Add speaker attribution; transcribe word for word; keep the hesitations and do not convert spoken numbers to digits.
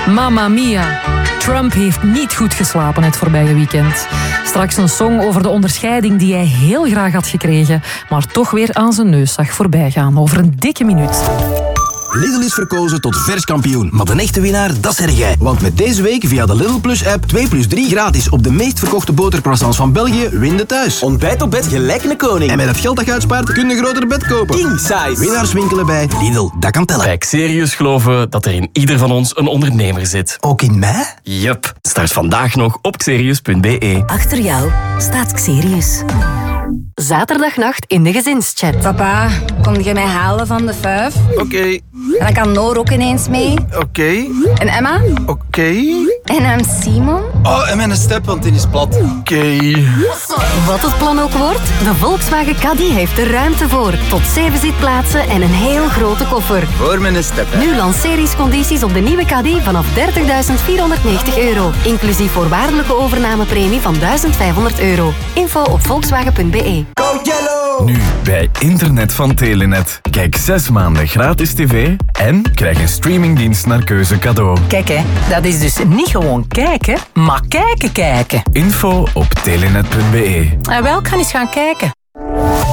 Speaker 1: Mamma mia. Trump heeft niet goed geslapen het voorbije weekend. Straks een song over de onderscheiding die hij heel graag had gekregen, maar toch weer aan zijn neus zag voorbijgaan. Over een dikke minuut.
Speaker 2: Lidl is verkozen tot vers kampioen, maar de echte winnaar, dat zeg jij. Want met deze week via de Lidl Plus app twee plus drie gratis op de meest verkochte botercroissants van België, win de thuis.
Speaker 3: Ontbijt op bed gelijk een koning.
Speaker 2: En met het geld dat je uitspaart, kun je een groter bed kopen.
Speaker 3: King size.
Speaker 2: Winnaars winkelen bij Lidl, dat kan tellen.
Speaker 4: Bij Xerius geloven we dat er in ieder van ons een ondernemer zit.
Speaker 2: Ook in mij?
Speaker 4: Yup. Start vandaag nog op xerius punt be.
Speaker 5: Achter jou staat Xerius. Zaterdagnacht in de gezinschat.
Speaker 6: Papa, kom jij mij halen van de vijf?
Speaker 7: Oké. Okay.
Speaker 6: En dan kan Noor ook ineens mee.
Speaker 7: Oké. Okay.
Speaker 6: En Emma?
Speaker 7: Oké. Okay.
Speaker 6: En hem Simon?
Speaker 7: Oh, en mijn step, want die is plat. Oké. Okay.
Speaker 5: Wat het plan ook wordt, de Volkswagen Caddy heeft er ruimte voor. Tot zeven zitplaatsen en een heel grote koffer.
Speaker 7: Voor mijn step, hè.
Speaker 5: Nu lanceringscondities op de nieuwe Caddy vanaf dertigduizend vierhonderdnegentig euro. Inclusief voorwaardelijke overnamepremie van duizend vijfhonderd euro. Info op volkswagen punt be.
Speaker 7: Go Yellow!
Speaker 8: Nu bij internet van Telenet. Kijk zes maanden gratis tv en krijg een streamingdienst naar keuze cadeau.
Speaker 9: Kijk hè, dat is dus niet gewoon kijken, maar kijken kijken.
Speaker 8: Info op telenet punt be.
Speaker 9: En wel, ik ga eens gaan kijken.